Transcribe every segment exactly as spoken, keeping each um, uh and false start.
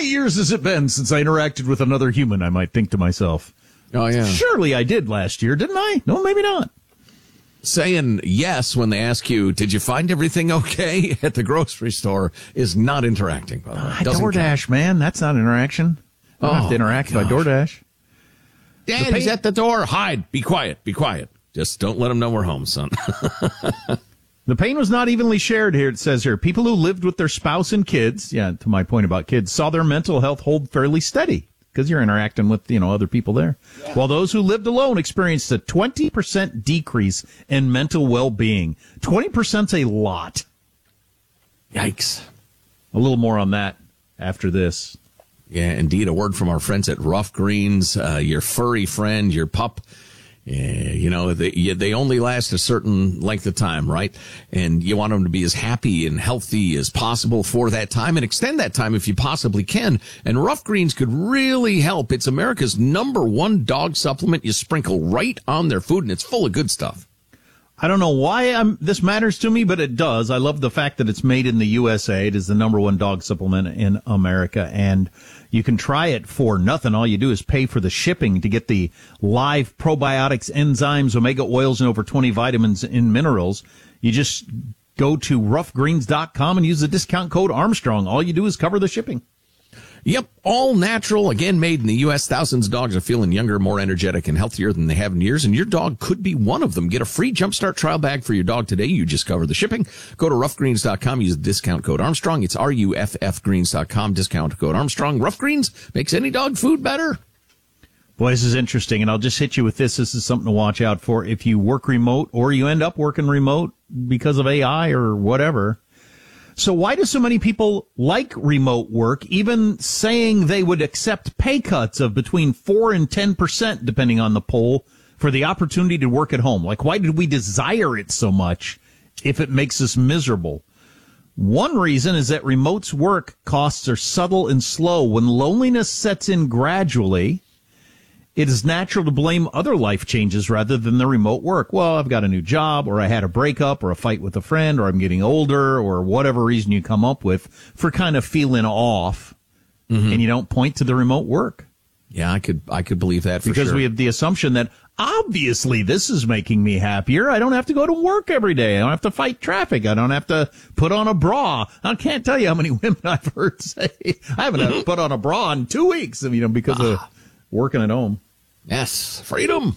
many years has it been since I interacted with another human? I might think to myself. Oh, yeah. Surely I did last year, didn't I? No, maybe not. Saying yes when they ask you, did you find everything okay at the grocery store is not interacting, by the way. Uh, Doesn't DoorDash, count. man, that's not interaction. I don't Oh, have to interact by gosh. DoorDash. Dad, he's at the door. Hide. Be quiet. Be quiet. Just don't let him know we're home, son. The pain was not evenly shared here, it says here. People who lived with their spouse and kids, yeah, to my point about kids, saw their mental health hold fairly steady because you're interacting with, you know, other people there. Yeah. While those who lived alone experienced a twenty percent decrease in mental well-being. twenty percent's a lot. Yikes. A little more on that after this. Yeah, indeed. A word from our friends at Rough Greens, uh, your furry friend, your pup. Yeah, you know, they, they only last a certain length of time, right? And you want them to be as happy and healthy as possible for that time and extend that time if you possibly can. And Rough Greens could really help. It's America's number one dog supplement you sprinkle right on their food, and it's full of good stuff. I don't know why I'm, this matters to me, but it does. I love the fact that it's made in the U S A. It is the number one dog supplement in America, and you can try it for nothing. All you do is pay for the shipping to get the live probiotics, enzymes, omega oils, and over twenty vitamins and minerals. You just go to rough greens dot com and use the discount code Armstrong. All you do is cover the shipping. Yep, all natural, again, made in the U S Thousands of dogs are feeling younger, more energetic, and healthier than they have in years, and your dog could be one of them. Get a free Jumpstart trial bag for your dog today. You just cover the shipping. Go to rough greens dot com, use the discount code Armstrong. It's R U F F greens dot com, discount code Armstrong. Rough Greens makes any dog food better. Boy, this is interesting, and I'll just hit you with this. This is something to watch out for if you work remote or you end up working remote because of A I or whatever. So why do so many people like remote work, even saying they would accept pay cuts of between four and ten percent, depending on the poll, for the opportunity to work at home? Like, why did we desire it so much if it makes us miserable? One reason is that remote work costs are subtle and slow. When loneliness sets in gradually, it is natural to blame other life changes rather than the remote work. Well, I've got a new job, or I had a breakup, or a fight with a friend, or I'm getting older, or whatever reason you come up with for kind of feeling off, mm-hmm. and you don't point to the remote work. Yeah, I could I could believe that for because sure. we have the assumption that obviously this is making me happier. I don't have to go to work every day. I don't have to fight traffic. I don't have to put on a bra. I can't tell you how many women I've heard say I haven't had to put on a bra in two weeks, you know, because ah. of working at home. Yes, freedom.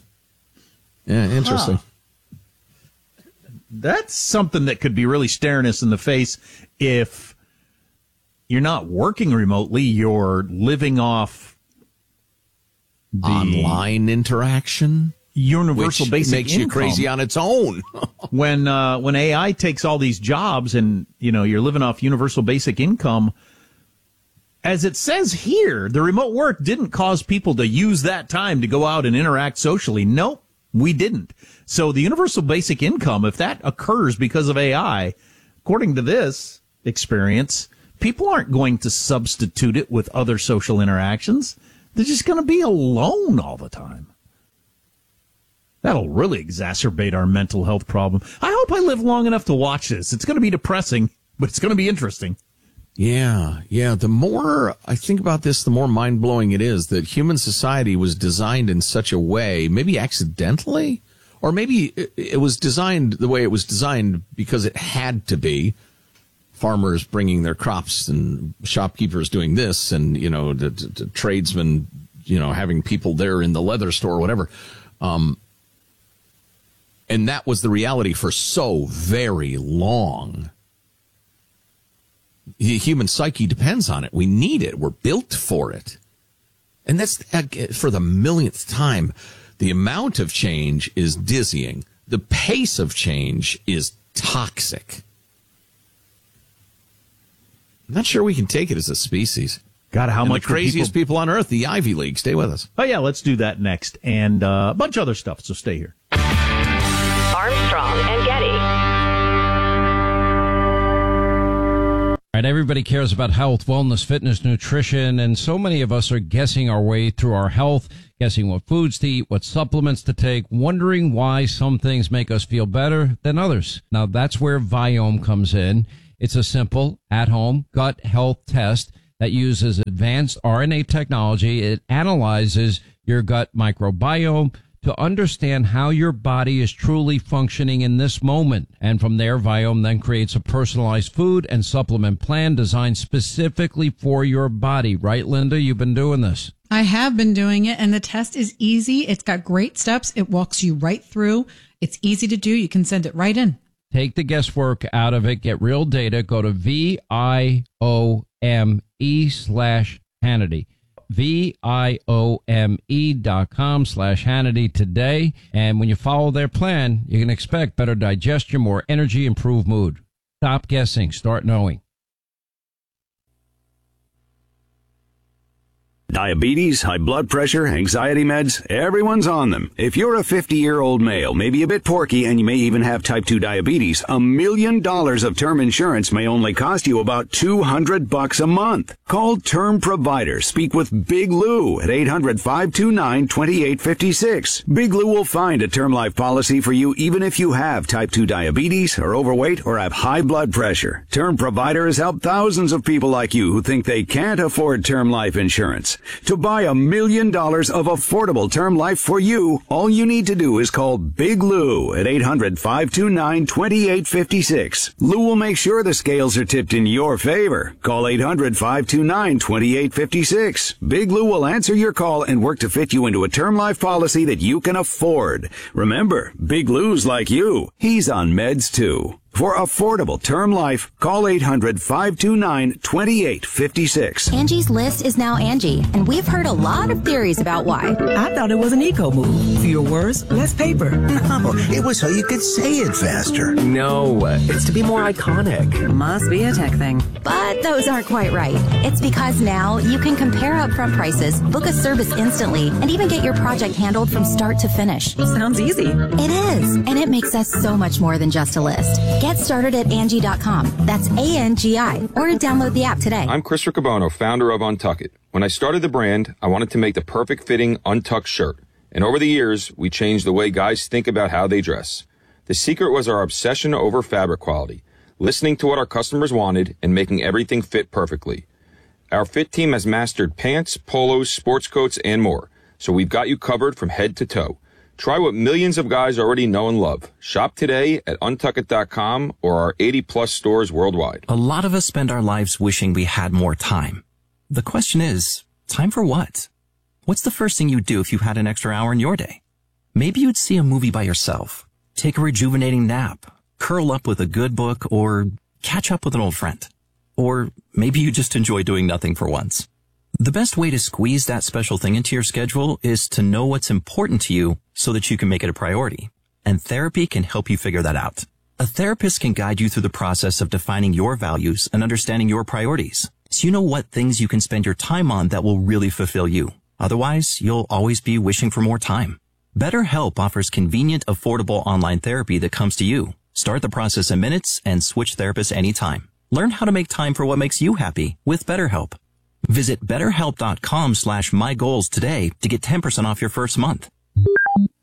Yeah, interesting. Huh. That's something that could be really staring us in the face if you're not working remotely, you're living off the online interaction. Universal which basic makes income. You crazy on its own. when uh, when A I takes all these jobs and, you know, you're living off universal basic income, as it says here, the remote work didn't cause people to use that time to go out and interact socially. Nope, we didn't. So the universal basic income, if that occurs because of A I, according to this experience, people aren't going to substitute it with other social interactions. They're just going to be alone all the time. That'll really exacerbate our mental health problem. I hope I live long enough to watch this. It's going to be depressing, but it's going to be interesting. Yeah, yeah. The more I think about this, the more mind-blowing it is that human society was designed in such a way, maybe accidentally, or maybe it, it was designed the way it was designed because it had to be. Farmers bringing their crops and shopkeepers doing this and, you know, the, the, the tradesmen, you know, having people there in the leather store or whatever. Um, and that was the reality for so very long. The human psyche depends on it. We need it. We're built for it. And that's for the millionth time. The amount of change is dizzying. The pace of change is toxic. I'm not sure we can take it as a species. God, how and much the craziest people... people on earth, the Ivy League. Stay with us. Oh, yeah, let's do that next. And uh, a bunch of other stuff, so stay here. Armstrong and Getty. Right, everybody cares about health, wellness, fitness, nutrition, and so many of us are guessing our way through our health, guessing what foods to eat, what supplements to take, wondering why some things make us feel better than others. Now, that's where Viome comes in. It's a simple, at-home gut health test that uses a advanced R N A technology. It analyzes your gut microbiome to understand how your body is truly functioning in this moment. And from there, Viome then creates a personalized food and supplement plan designed specifically for your body. Right, Linda? You've been doing this. I have been doing it, and the test is easy. It's got great steps. It walks you right through. It's easy to do. You can send it right in. Take the guesswork out of it. Get real data. Go to V I O M E slash Hannity. V I O M E dot com slash Hannity today. And when you follow their plan, you can expect better digestion, more energy, improved mood. Stop guessing. Start knowing. Diabetes, high blood pressure, anxiety meds, everyone's on them. If you're a fifty-year-old male, maybe a bit porky, and you may even have type two diabetes, a million dollars of term insurance may only cost you about two hundred bucks a month. Call Term Provider. Speak with Big Lou at eight hundred, five two nine, two eight five six. Big Lou will find a term life policy for you even if you have type two diabetes, are overweight, or have high blood pressure. Term Provider has helped thousands of people like you who think they can't afford term life insurance. To buy a million dollars of affordable term life for you, all you need to do is call Big Lou at eight hundred, five two nine, two eight five six. Lou will make sure the scales are tipped in your favor. Call eight hundred, five two nine, two eight five six. Big Lou will answer your call and work to fit you into a term life policy that you can afford. Remember, Big Lou's like you. He's on meds too. For affordable term life, call eight hundred, five two nine, two eight five six. Angie's List is now Angie, and we've heard a lot of theories about why. I thought it was an eco move. Fewer words, less paper. No, it was so you could say it faster. No, it's to be more iconic. Must be a tech thing. But those aren't quite right. It's because now you can compare upfront prices, book a service instantly, and even get your project handled from start to finish. Sounds easy. It is, and it makes us so much more than just a list. Get started at Angie dot com. That's A N G I. Or to download the app today. I'm Chris Riccobono, founder of Untuck It. When I started the brand, I wanted to make the perfect fitting untucked shirt. And over the years, we changed the way guys think about how they dress. The secret was our obsession over fabric quality, listening to what our customers wanted and making everything fit perfectly. Our fit team has mastered pants, polos, sports coats, and more. So we've got you covered from head to toe. Try what millions of guys already know and love. Shop today at untuck it dot com or our eighty plus stores worldwide. A lot of us spend our lives wishing we had more time. The question is, time for what? What's the first thing you'd do if you had an extra hour in your day? Maybe you'd see a movie by yourself, take a rejuvenating nap, curl up with a good book, or catch up with an old friend. Or maybe you just enjoy doing nothing for once. The best way to squeeze that special thing into your schedule is to know what's important to you so that you can make it a priority. And therapy can help you figure that out. A therapist can guide you through the process of defining your values and understanding your priorities, so you know what things you can spend your time on that will really fulfill you. Otherwise, you'll always be wishing for more time. BetterHelp offers convenient, affordable online therapy that comes to you. Start the process in minutes and switch therapists anytime. Learn how to make time for what makes you happy with BetterHelp. Visit betterhelp dot com slash my goals today to get ten percent off your first month.